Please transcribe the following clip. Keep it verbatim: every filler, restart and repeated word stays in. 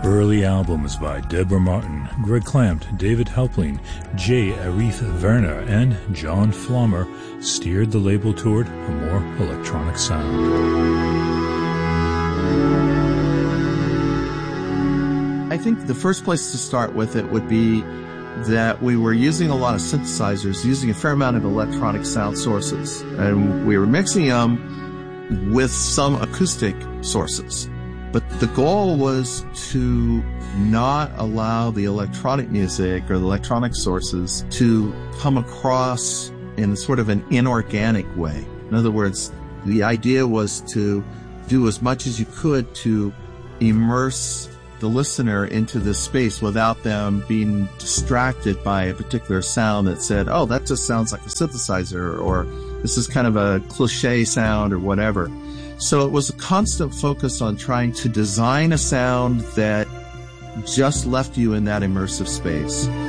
Early albums by Deborah Martin, Greg Clampt, David Helpling, J. Arith Werner, and John Flommer steered the label toward a more electronic sound. I think the first place to start with it would be that we were using a lot of synthesizers, using a fair amount of electronic sound sources, and we were mixing them with some acoustic sources. But the goal was to not allow the electronic music or the electronic sources to come across in sort of an inorganic way. In other words, the idea was to do as much as you could to immerse the listener into this space without them being distracted by a particular sound that said, oh, that just sounds like a synthesizer, or this is kind of a cliche sound, or whatever. So it was a constant focus on trying to design a sound that just left you in that immersive space.